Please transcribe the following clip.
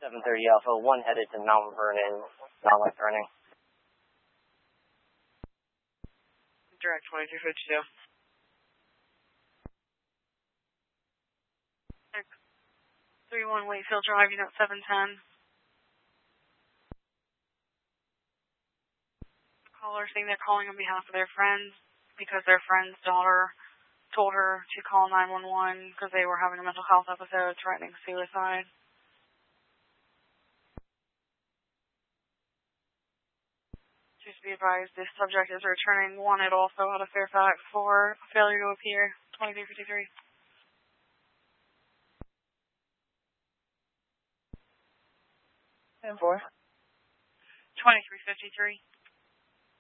730 Alpha, 1 headed to Mount Vernon, non-life threatening. Direct 2352. 631 Wakefield Drive, unit 710. The caller saying they're calling on behalf of their friends because their friend's daughter told her to call 911 because they were having a mental health episode threatening suicide. Just be advised, this subject is returning wanted also out of Fairfax for failure to appear. 2353. 10-4. 2353.